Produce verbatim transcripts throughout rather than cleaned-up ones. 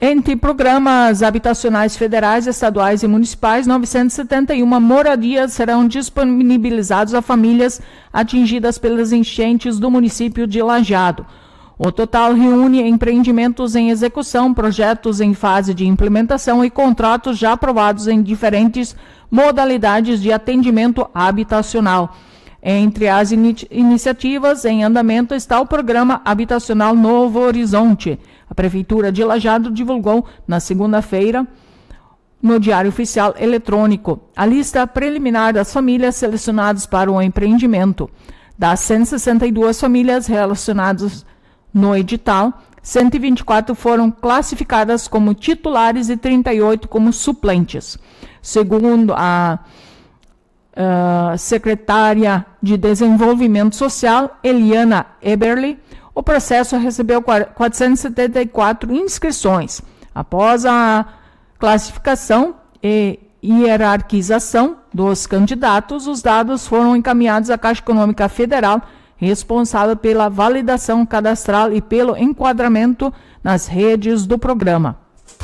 Entre programas habitacionais federais, estaduais e municipais, novecentos e setenta e uma moradias serão disponibilizados a famílias atingidas pelas enchentes do município de Lajeado. O total reúne empreendimentos em execução, projetos em fase de implementação e contratos já aprovados em diferentes modalidades de atendimento habitacional. Entre as in- iniciativas em andamento está o Programa Habitacional Novo Horizonte. A Prefeitura de Lajeado divulgou na segunda-feira, no Diário Oficial Eletrônico, a lista preliminar das famílias selecionadas para o empreendimento. Das cento e sessenta e duas famílias relacionadas no edital, cento e vinte e quatro foram classificadas como titulares e trinta e oito como suplentes. Segundo a uh, secretária de Desenvolvimento Social, Eliana Eberle, o processo recebeu quatrocentas e setenta e quatro inscrições. Após a classificação e hierarquização dos candidatos, os dados foram encaminhados à Caixa Econômica Federal, responsável pela validação cadastral e pelo enquadramento nas redes do programa.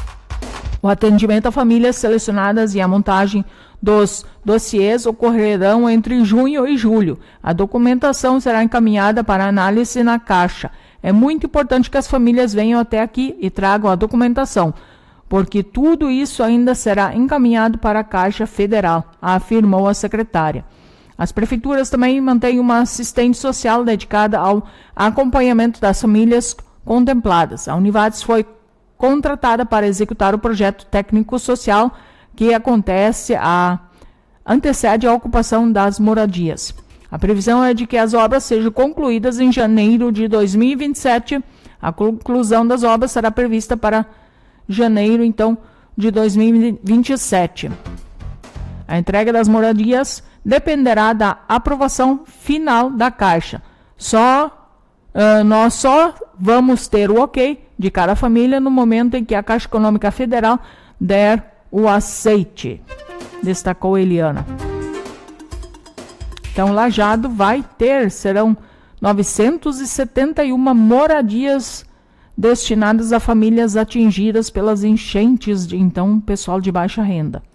O atendimento a famílias selecionadas e a montagem dos dossiês ocorrerão entre junho e julho. A documentação será encaminhada para análise na Caixa. É muito importante que as famílias venham até aqui e tragam a documentação, porque tudo isso ainda será encaminhado para a Caixa Federal, afirmou a secretária. As prefeituras também mantêm uma assistente social dedicada ao acompanhamento das famílias contempladas. A Univades foi contratada para executar o projeto técnico-social que acontece a antecede a ocupação das moradias. A previsão é de que as obras sejam concluídas em janeiro de dois mil e vinte e sete. A conclusão das obras será prevista para janeiro, então, de dois mil e vinte e sete. A entrega das moradias dependerá da aprovação final da Caixa. Só, uh, nós só vamos ter o ok de cada família no momento em que a Caixa Econômica Federal der o aceite, destacou Eliana. Então, Lajeado vai ter, serão novecentas e setenta e uma moradias destinadas a famílias atingidas pelas enchentes, de então, pessoal de baixa renda.